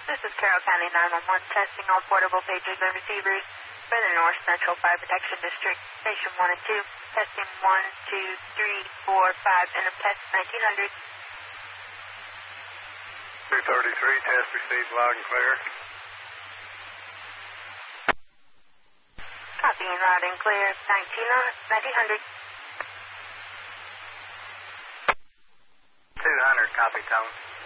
This is Carroll County 911 testing all portable pagers and receivers for the North Central Fire Protection District, Station 1 and 2. Testing 1, 2, 3, 4, 5, and a test 1900. 233, test received loud and clear. Copying loud and clear, 1900. 200, copy tone.